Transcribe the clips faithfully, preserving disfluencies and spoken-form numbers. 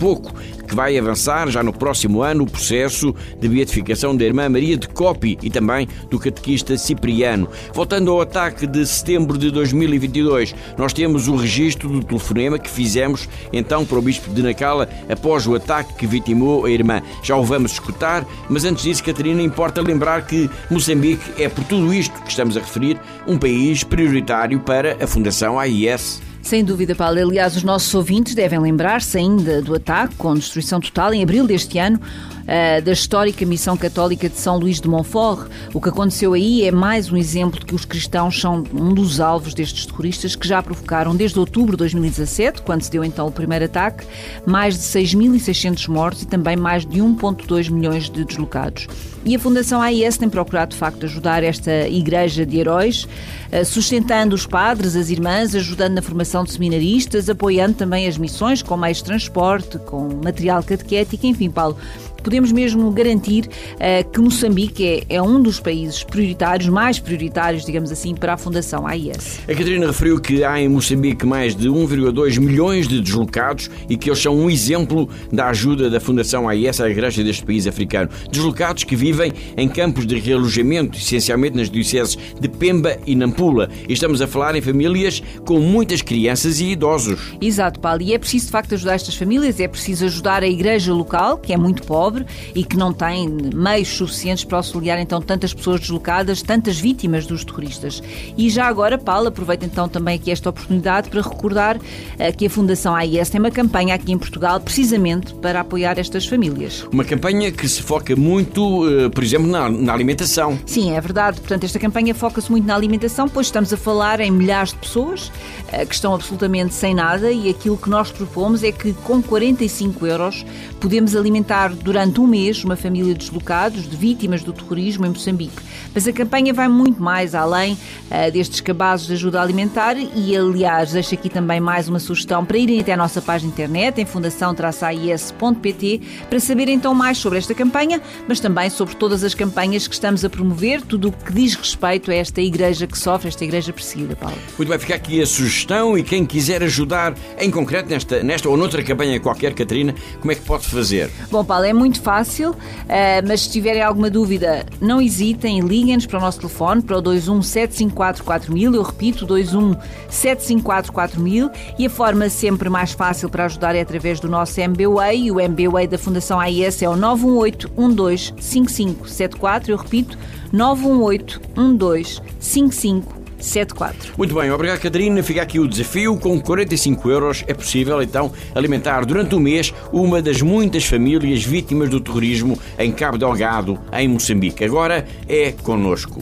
pouco que vai avançar já no próximo ano o processo de beatificação da irmã Maria de Copi e também do catequista Cipriano. Voltando ao ataque de setembro de dois mil e vinte e dois, nós temos o registro do telefonema que fizemos então para o bispo de Nacala após o ataque que vitimou a irmã. Já o vamos escutar, mas antes disso, Catarina, importa lembrar que Moçambique é, por tudo isto que estamos a referir, um país prioritário para a Fundação A I S. Sem dúvida, Paulo. Aliás, os nossos ouvintes devem lembrar-se ainda do ataque com destruição total em abril deste ano da histórica Missão Católica de São Luís de Montfort. O que aconteceu aí é mais um exemplo de que os cristãos são um dos alvos destes terroristas que já provocaram desde outubro de dois mil e dezassete, quando se deu então o primeiro ataque, mais de seis mil e seiscentos mortos e também mais de um vírgula dois milhões de deslocados. E a Fundação A I S tem procurado, de facto, ajudar esta igreja de heróis, sustentando os padres, as irmãs, ajudando na formação de seminaristas, apoiando também as missões com meios de transporte, com material catequético, enfim, Paulo. Podemos mesmo garantir uh, que Moçambique é, é um dos países prioritários, mais prioritários, digamos assim, para a Fundação A I S. A Catarina referiu que há em Moçambique mais de um vírgula dois milhões de deslocados e que eles são um exemplo da ajuda da Fundação A I S à igreja deste país africano. Deslocados que vivem em campos de realojamento, essencialmente nas dioceses de Pemba e Nampula. E estamos a falar em famílias com muitas crianças e idosos. Exato, Paulo. E é preciso, de facto, ajudar estas famílias, é preciso ajudar a igreja local, que é muito pobre, e que não tem meios suficientes para auxiliar então tantas pessoas deslocadas, tantas vítimas dos terroristas. E já agora, Paulo, aproveita então também aqui esta oportunidade para recordar uh, que a Fundação A I S tem uma campanha aqui em Portugal precisamente para apoiar estas famílias. Uma campanha que se foca muito, uh, por exemplo, na, na alimentação. Sim, é verdade. Portanto, esta campanha foca-se muito na alimentação, pois estamos a falar em milhares de pessoas uh, que estão absolutamente sem nada e aquilo que nós propomos é que com quarenta e cinco euros podemos alimentar durante Durante um mês, uma família de deslocados, de vítimas do terrorismo em Moçambique. Mas a campanha vai muito mais além uh, destes cabazes de ajuda alimentar e, aliás, deixo aqui também mais uma sugestão para irem até a nossa página de internet, em fundação traço a i s ponto p t, para saber então mais sobre esta campanha, mas também sobre todas as campanhas que estamos a promover, tudo o que diz respeito a esta igreja que sofre, esta igreja perseguida, Paulo. Muito bem, fica aqui a sugestão e quem quiser ajudar em concreto nesta, nesta ou noutra campanha qualquer, Catarina, como é que pode fazer? Bom, Paulo, é muito fácil, mas se tiverem alguma dúvida, não hesitem e liguem-nos para o nosso telefone, para o dois um sete cinco quatro quatro mil, eu repito, dois um sete cinco quatro quatro mil, e a forma sempre mais fácil para ajudar é através do nosso M B W A, e o M B W A da Fundação A I S é o nove um oito um dois cinco cinco sete quatro, eu repito, nove um oito um dois cinco cinco sete quatro. Muito bem, obrigado, Catarina. Fica aqui o desafio. Com quarenta e cinco euros é possível então alimentar durante um mês uma das muitas famílias vítimas do terrorismo em Cabo Delgado, em Moçambique. Agora é connosco.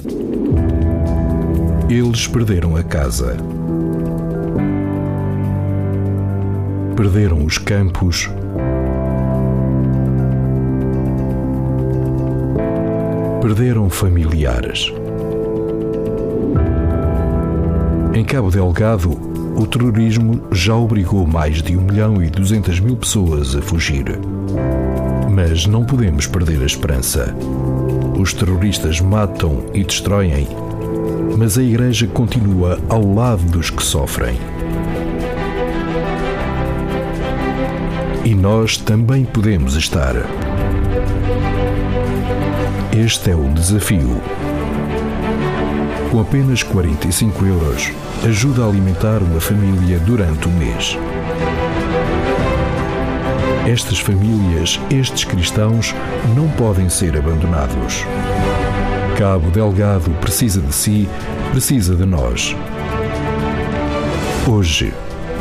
Eles perderam a casa, perderam os campos, perderam familiares. Em Cabo Delgado, o terrorismo já obrigou mais de um milhão e duzentas mil pessoas a fugir. Mas não podemos perder a esperança. Os terroristas matam e destroem, mas a Igreja continua ao lado dos que sofrem. E nós também podemos estar. Este é o desafio. Com apenas quarenta e cinco euros, ajuda a alimentar uma família durante o mês. Estas famílias, estes cristãos, não podem ser abandonados. Cabo Delgado precisa de si, precisa de nós. Hoje.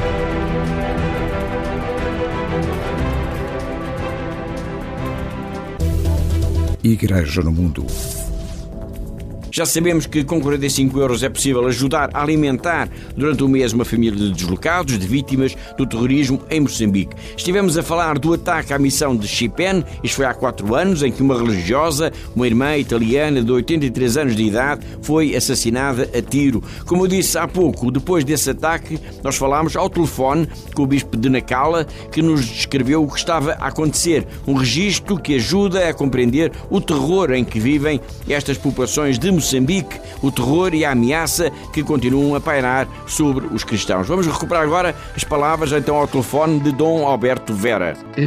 Igreja no Mundo. Já sabemos que com quarenta e cinco euros é possível ajudar a alimentar durante o mês uma família de deslocados, de vítimas do terrorismo em Moçambique. Estivemos a falar do ataque à missão de Xipen, isto foi há quatro anos, em que uma religiosa, uma irmã italiana de oitenta e três anos de idade, foi assassinada a tiro. Como eu disse há pouco, depois desse ataque, nós falámos ao telefone com o bispo de Nacala, que nos descreveu o que estava a acontecer. Um registro que ajuda a compreender o terror em que vivem estas populações de Moçambique, o terror e a ameaça que continuam a pairar sobre os cristãos. Vamos recuperar agora as palavras então ao telefone de Dom Alberto Vera.